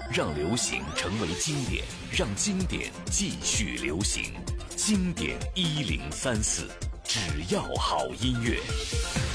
让流行成为经典，让经典继续流行。经典1034，只要好音乐。